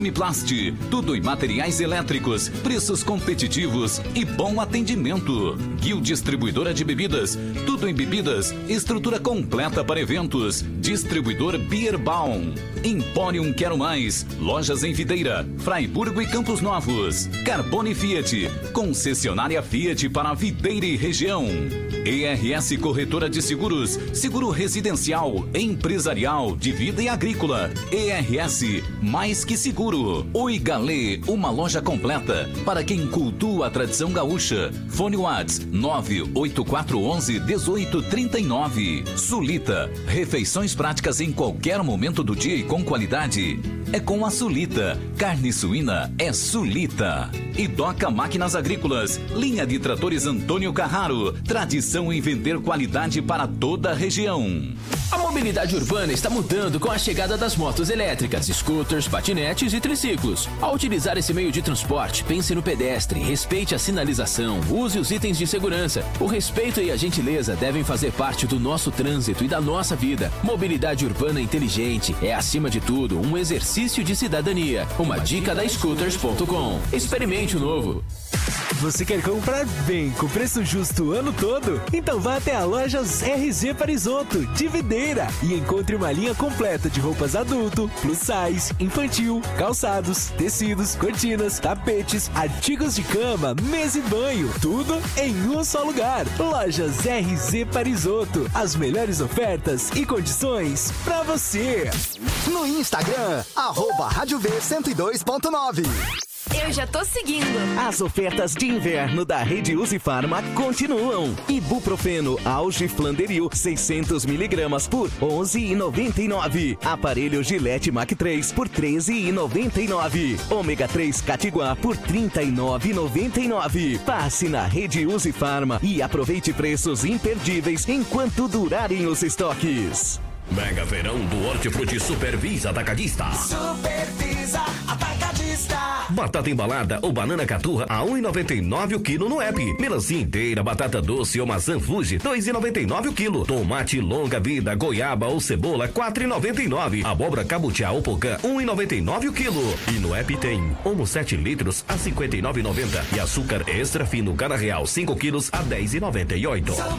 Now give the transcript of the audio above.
Miplast, tudo em materiais elétricos, preços competitivos e bom atendimento. Guil Distribuidora de Bebidas, tudo em bebidas, estrutura completa para eventos. Distribuidor Beerbaum. Emporium Quero Mais, lojas em Videira, Fraiburgo e Campos Novos. Carbone Fiat, concessionária Fiat para Videira e região. ERS Corretora de Seguros, seguro residencial, empresarial, de vida e agrícola. ERS, mais que seguro. Oi Galê, uma loja completa para quem cultua a tradição gaúcha. Fone Whats 98411-1839. Sulita, refeições práticas em qualquer momento do dia e com qualidade. É com a Sulita. Carne suína é Sulita. E Doca Máquinas Agrícolas, linha de tratores Antônio Carraro. Tradição em vender qualidade para toda a região. A mobilidade urbana está mudando com a chegada das motos elétricas, scooters, patinetes e triciclos. Ao utilizar esse meio de transporte, pense no pedestre, respeite a sinalização, use os itens de segurança. O respeito e a gentileza devem fazer parte do nosso trânsito e da nossa vida. Mobilidade urbana inteligente é, acima de tudo, um exercício de cidadania. Uma dica da Scooters.com. Experimente o novo. Você quer comprar bem com preço justo o ano todo? Então vá até a Lojas RZ Parisoto, de Videira, e encontre uma linha completa de roupas adulto, plus size, infantil, calçados, tecidos, cortinas, tapetes, artigos de cama, mesa e banho, tudo em um só lugar. Lojas RZ Parisoto, as melhores ofertas e condições pra você. No Instagram, @Rádio V 102.9. Eu já tô seguindo. As ofertas de inverno da Rede Usifarma continuam. Ibuprofeno Auge Flanderil 600mg por R$11,99. Aparelho Gillette Mac 3 por R$13,99. Ômega 3 Catiguá por R$39,99. Passe na Rede Usifarma e aproveite preços imperdíveis enquanto durarem os estoques. Mega Verão do Hortifruti Supervisa Atacadista. Supervisa Atacadista. Batata embalada ou banana caturra a R$1,99 o quilo no app. Melancia inteira, batata doce ou maçã Fuji R$2,99 o quilo. Tomate longa vida, goiaba ou cebola R$4,99. Abóbora cabutiá ou pocã R$1,99 o quilo. E no app tem Omo 7 litros a R$59,90 e açúcar extra fino Cana Real 5 quilos a R$10,98.